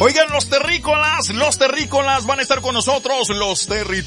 Oigan, los terrícolas van a estar con nosotros, los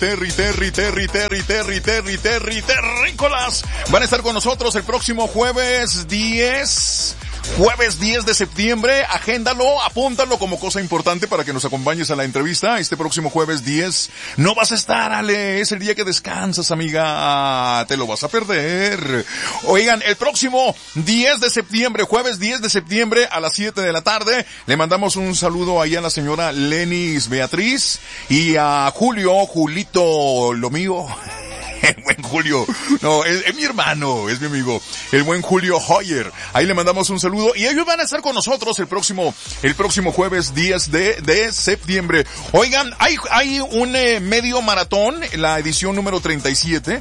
terrícolas van a estar con nosotros el próximo jueves 10 de septiembre. Agéndalo, apúntalo como cosa importante para que nos acompañes a la entrevista. Este próximo jueves 10 no vas a estar, Ale, es el día que descansas, amiga, te lo vas a perder. Oigan, el próximo 10 de septiembre, jueves 10 de septiembre a las 7 de la tarde, le mandamos un saludo ahí a la señora Lenis Beatriz y a Julito, lo mío. El buen Julio, no, es mi hermano, es mi amigo, el buen Julio Hoyer. Ahí le mandamos un saludo y ellos van a estar con nosotros el próximo jueves 10 de septiembre. Oigan, hay un medio maratón, la edición número 37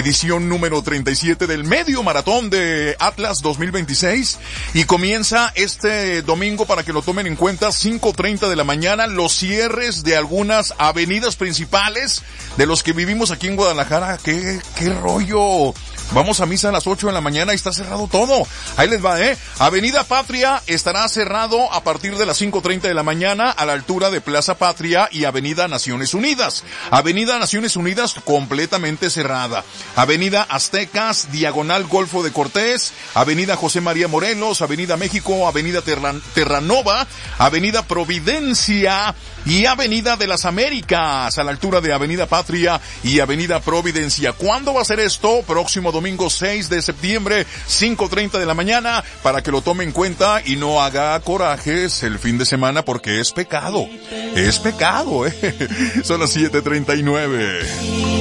del medio maratón de Atlas 2026 y comienza este domingo, para que lo tomen en cuenta, 5:30 de la mañana, los cierres de algunas avenidas principales de los que vivimos aquí en Guadalajara. ¿Qué rollo? Vamos a misa a las 8 de la mañana y está cerrado todo. Ahí les va, Avenida Patria estará cerrado a partir de las 5:30 de la mañana a la altura de Plaza Patria y Avenida Naciones Unidas. Avenida Naciones Unidas completamente cerrada. Avenida Aztecas, diagonal Golfo de Cortés, Avenida José María Morelos, Avenida México, Avenida Terranova, Avenida Providencia y Avenida de las Américas, a la altura de Avenida Patria y Avenida Providencia. ¿Cuándo va a ser esto? Próximo domingo 6 de septiembre, 5:30 de la mañana, para que lo tome en cuenta y no haga corajes el fin de semana, porque es pecado. Son las 7:39.